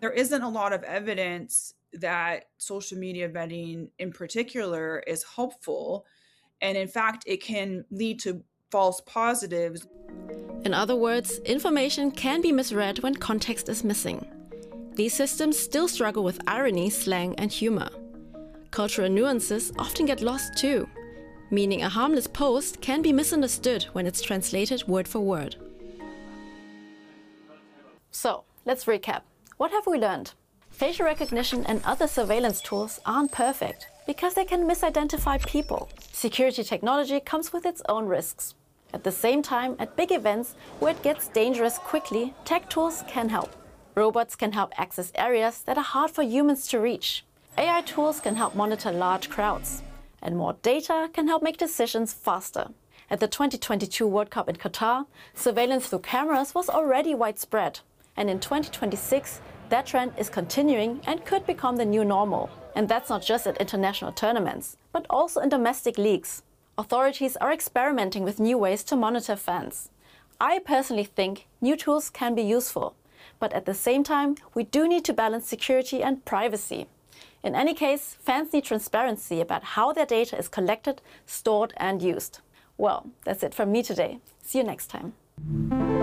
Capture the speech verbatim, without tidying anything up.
there isn't a lot of evidence that social media vetting in particular is helpful. And in fact, it can lead to false positives. In other words, information can be misread when context is missing. These systems still struggle with irony, slang, and humor. Cultural nuances often get lost too, meaning a harmless post can be misunderstood when it's translated word for word. So, let's recap. What have we learned? Facial recognition and other surveillance tools aren't perfect because they can misidentify people. Security technology comes with its own risks. At the same time, at big events where it gets dangerous quickly, tech tools can help. Robots can help access areas that are hard for humans to reach. A I tools can help monitor large crowds. And more data can help make decisions faster. At the twenty twenty-two World Cup in Qatar, surveillance through cameras was already widespread. And in twenty twenty-six, that trend is continuing and could become the new normal. And that's not just at international tournaments, but also in domestic leagues. Authorities are experimenting with new ways to monitor fans. I personally think new tools can be useful, but at the same time, we do need to balance security and privacy. In any case, fans need transparency about how their data is collected, stored, and used. Well, that's it from me today. See you next time.